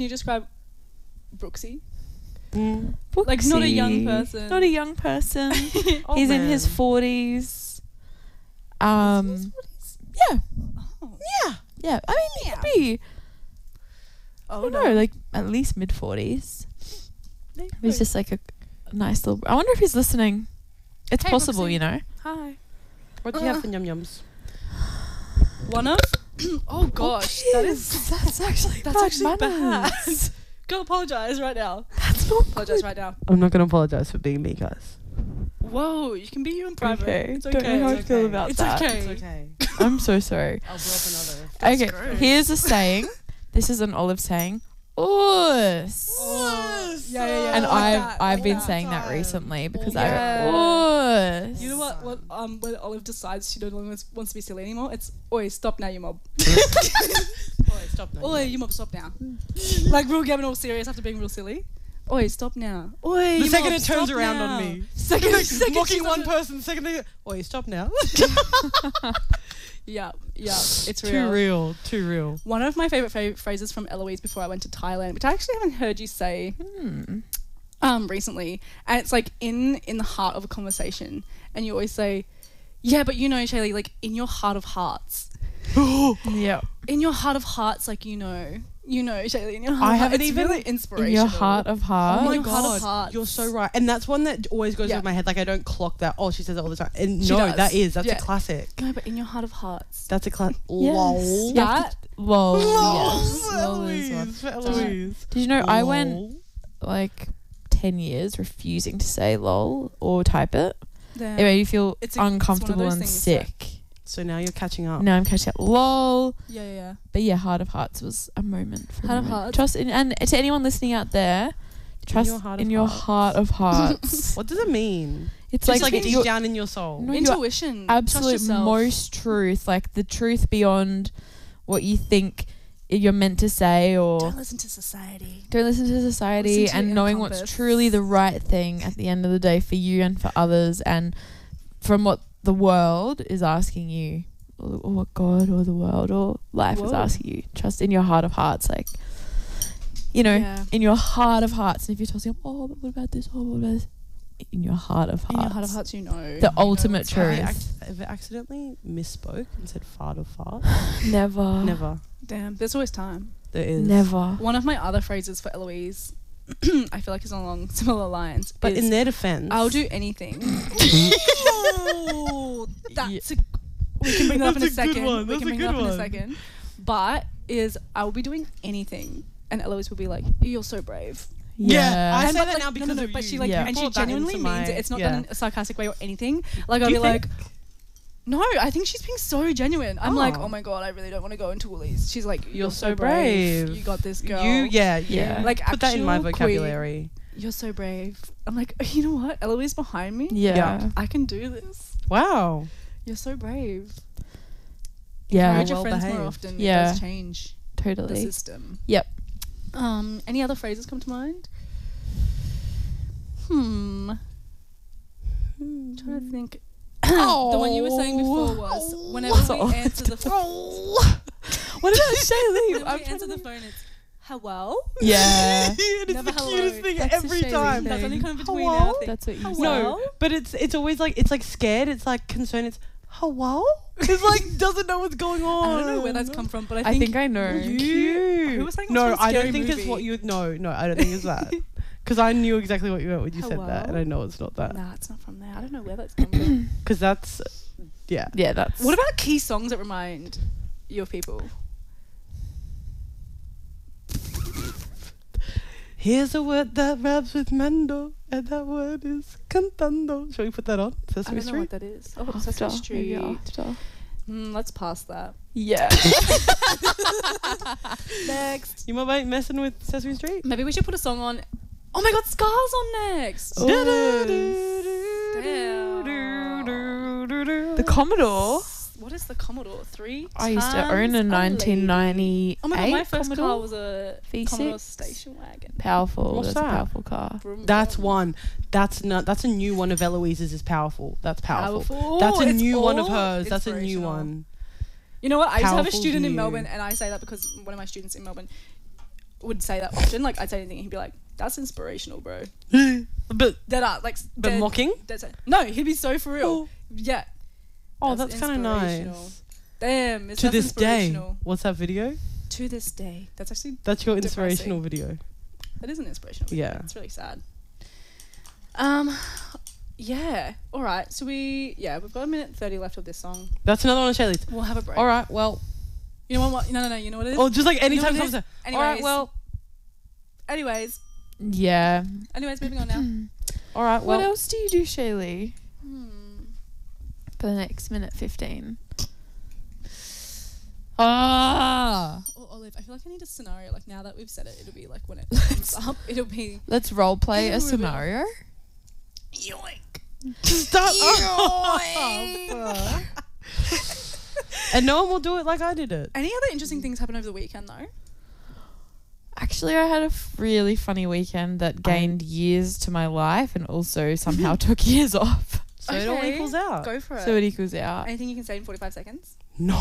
can you describe Brooksy? Brooksy. Like not a young person. Not a young person. Old He's in man. his 40s. Yeah. Oh. Yeah. I mean, he could be, I Oh don't know, like at least mid 40s. He's just like a nice little. I wonder if he's listening. It's Hey, possible, Brooksy. you know. Hi. What do you have for yum yums? One of. Oh gosh, that's actually bad. Go apologize right now. That's not Apologize right now. I'm not gonna apologize for being me, guys. Whoa, you can be you in private. Okay. It's okay. Don't know how I It's feel okay. about It's that. okay. It's okay. I'm so sorry. I'll blow up another. That's Okay, gross. here's a saying. This is an Olive saying. Oos. Yeah. And like that, I've like been that. saying that recently because Yeah. I oos. You know what? When Olive decides she no longer wants to be silly anymore, it's oi, stop now, you mob. Oh, stop now. Oi, you mob, stop now. Like real getting all serious after being real silly. Oi, stop now. Oi, The you second mob, it turns stop around now. on me. Second Mocking she one doesn't- person, second they oh, you stop now. Yeah, it's Too real. One of my favorite phrases from Eloise before I went to Thailand, which I actually haven't heard you say recently, and it's like in the heart of a conversation, and you always say, "Yeah, but you know, Shaylee, like in your heart of hearts, Yeah. in your heart of hearts, like you know, Shaylee, in your heart. I of hearts." haven't It's even- really In inspirational. your heart of hearts. Oh Oh my your heart of god, hearts. you're so right, and that's one that always goes Yeah. over my head. Like I don't clock that. Oh, she says it all the time. And She no, does. that's Yeah. a classic. No, but in your heart of hearts. That's a classic. Yes. Lol. That Lol. Lol. Yes. Lol is one. For Eloise. Did you know I Lol. went like 10 years refusing to say lol or type it? Damn. It made you feel It's one of uncomfortable those and things sick. So now you're catching up. Now I'm catching up. Lol. Yeah. But yeah, Heart of Hearts was a moment for Heart of me. Hearts. Trust in, and to anyone listening out there, trust your heart in of your hearts. heart of hearts. What does it mean? It's Just like, like your deep down in your soul. No, your Intuition. Trust absolute yourself. most truth, like the truth beyond what you think you're meant to say, or Don't listen to society. don't listen to society, Listen to and your knowing compass. what's truly the right thing at the end of the day for you and for others, and from what the world is asking you, or what God or the world or life is Whoa. asking you. Trust in your heart of hearts, like, you know, Yeah. in your heart of hearts. And if you're tossing up, oh, but what about this? Oh, what about this? In your heart of hearts. In your heart of hearts, you know. The ultimate what's right. truth. Have you accidentally misspoke and said fart of fart? Never. Never. Damn, there's always time. There is. Never. One of my other phrases for Eloise, I feel like is along similar lines. But is, in their defense, I'll do anything. Oh, that's a, we can bring that up in a That's a good second. one. We That's can a bring good that up in a one. second. But is I will be doing anything, and Eloise will be like, "You're so brave." Yeah, I And say but that like, now because no, of but you. she like, Yeah. and she Brought that genuinely into means my- it. It's not yeah. done in a sarcastic way or anything. Like I'll Do be you like, think? no, I think she's being so genuine. I'm like, Oh. oh my god, I really don't want to go into Woolies. She's like, you're so so brave. brave. You got this, girl. Yeah. Yeah. Like Put that in my actual vocabulary. You're so brave. I'm like, you know what? Eloise behind me. Yeah. Yeah. I can do this. Wow. You're so brave. Yeah. Encourage your well friends more behaved. often. Yeah. It does change the Totally. system. Yep. Any other phrases come to mind? Trying to think. The one you were saying before was whenever we answer the phone. What about Shailene? Whenever we answer the phone, it's hello. Yeah. It is Never the hello. cutest thing That's the every Shailene time. That's only kind of between Hello? our thing. That's what you Hello? say. No, but it's always like it's like scared. It's like concerned. It's hello. It's like doesn't know what's going on. I don't know where that's come from, but I think I know. Cute. Who was saying it was no, from a I don't scary think it's movie? what you. No, I don't think it's that. Because I knew exactly what you meant when you said that, Hello? and I know it's not that. Nah, it's not from there. I don't know where that's come from. Because that's, yeah. Yeah, that's. What about key songs that remind you of people? Here's a word that rhymes with Mando, and that word is cantando. Shall we put that on? I Sesame don't know Street? what that is. Oh, After, Sesame maybe Street. after. Let's pass that. Yeah. Next. You might messing with Sesame Street? Maybe we should put a song on. Oh my god, Scar's on next. Oh. The Commodore. What is the Commodore? 3 I used to times own a lady. 1998 Oh my god, my first Commodore. car was a V6. Commodore station wagon. Powerful. What's That's a that? powerful car. Vroom, That's vroom. one. That's a new one of Eloise's is powerful. That's powerful. Powerful. That's a It's new one of all hers. That's a new inspirational. one. You know what? I used to have a Powerful student in view. Melbourne, and I say that because one of my students in Melbourne, would say that often. Like I'd say anything, and he'd be like, "That's inspirational, bro." but Dead art, like but mocking. No, he'd be so for real. Oh. Yeah. Oh, that's kind of inspirational. nice. Damn, To this day, what's that video? To this day, that's actually That's your depressing. inspirational video. That is an inspirational video. Yeah. It's really sad. Yeah. All right. So we've got 1:30 left of this song. That's another one of Shaylee's. We'll have a break. All right, well, You know what? No. You know what it is? or just like anytime You know what it comes. All right, Anyways. well, Anyways, Yeah. moving on now. all right, well. What else do you do, Shaylee, Hmm. for the next minute 15? Ah. Oh, Olive, I feel like I need a scenario. Like now that we've said it, it'll be like when it comes up, it'll be Let's role play Ew, a Ruben. scenario. yoink. Stop. And no one will do it like I did it. Any other interesting things happen over the weekend though? Actually, I had a really funny weekend that gained years to my life and also somehow took years off. So it all Okay. equals out. Go for it. So it equals out. Anything you can say in 45 seconds? No.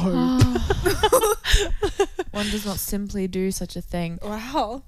One does not simply do such a thing. Wow.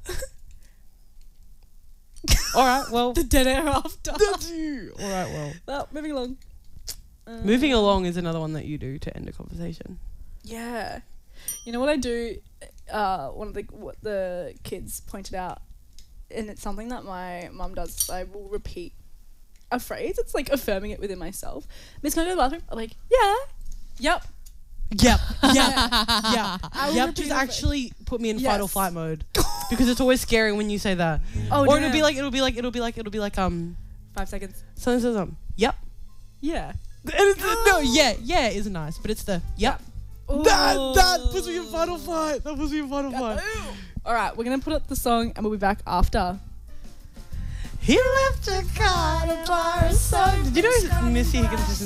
All right, well. The dead air after. That's you. All right, well. Well, moving along. Moving along is another one that you do to end a conversation. Yeah. You know what I do? One of what the kids pointed out, and it's something that my mum does. I will repeat a phrase. It's like affirming it within myself. Miss, can I go to the bathroom? I'm like, yeah. Yep. Yep. Yeah. Yeah. I will Yep. repeat Just a phrase. actually put me in Yes. fight or flight mode because it's always scary when you say that. Oh, Or damn. it'll be like 5 seconds. someone says yep. Yeah. And it's no, yeah is nice, but it's the yep. That puts me in fight or flight. That puts me in fight or flight. All right, we're gonna put up the song and we'll be back after. He left a card, a bar, a song. Did you know Missy Higgins is